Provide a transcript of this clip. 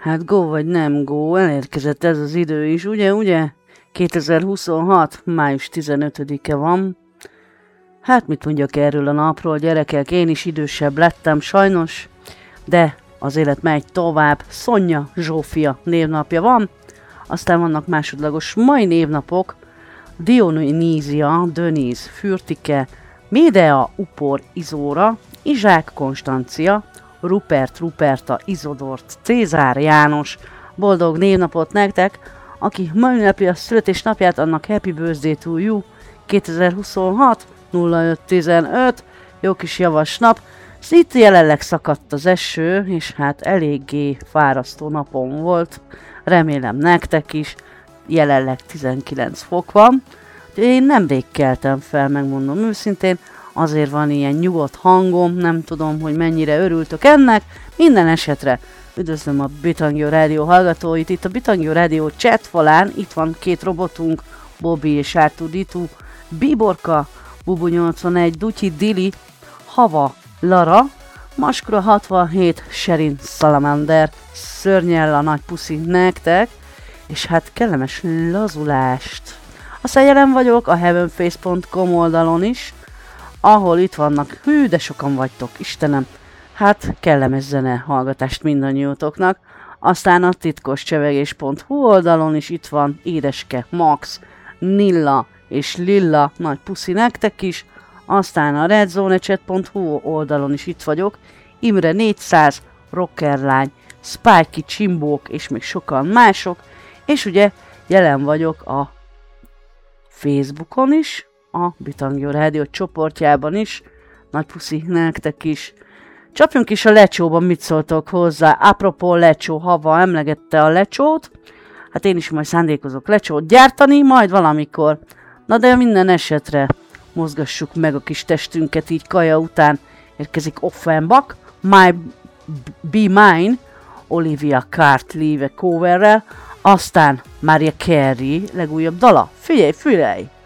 Hát go vagy nem go, elérkezett ez az idő is, ugye? 2026. május 15-e van. Hát mit mondjak erről a napról, gyerekek, én is idősebb lettem sajnos, de az élet megy tovább. Szonya Zsófia névnapja van, aztán vannak másodlagos mai névnapok, Dionýzia, Döníz, Fürtike, Médea, Upor, Izóra, Izsák, Konstancia, Rupert, Ruperta, Izodort, Cézár, János. Boldog névnapot nektek, aki ma ünnepli a születésnapját, annak happy birthday to you, 2026 0515, jó kis javas nap. Itt jelenleg szakadt az eső, és hát eléggé fárasztó napom volt, remélem nektek is, jelenleg 19 fok van. Én nemrég keltem fel, megmondom őszintén, azért van ilyen nyugodt hangom, nem tudom, hogy mennyire örültök ennek. Minden esetre üdvözlöm a Bitangyo Rádió hallgatóit. Itt a Bitangyo Rádió chat falán, itt van két robotunk, Bobby és R2D2, Biborka, Bubu 81, Dutyi, Dili, Hava, Lara, Maskura 67, Sherin, Salamander, Szörnyella, nagy puszi nektek, és hát kellemes lazulást. Aztán jelen vagyok a heavenface.com oldalon is, ahol itt vannak, hű, de sokan vagytok, Istenem, hát kellemes zene hallgatást mindannyiótoknak. Aztán a titkoscsevegés.hu oldalon is itt van Édeske, Max, Nilla és Lilla, nagy puszi nektek is. Aztán a redzonechat.hu oldalon is itt vagyok, Imre 400, Rockerlány, Spikey, Csimbók és még sokan mások. És ugye jelen vagyok a Facebookon is, a Bitangyo Rádió csoportjában is, nagy puszi nektek is. Csapjunk is a lecsóban, mit szóltok hozzá. Apropó lecsó, Hava emlegette a lecsót, hát én is majd szándékozok lecsót gyártani, majd valamikor. Na de minden esetre mozgassuk meg a kis testünket így kaja után. Érkezik Offenbach, My Be Mine, Olivia Cartleve coverrel, aztán Mariah Carey legújabb dala. Figyelj, fülej!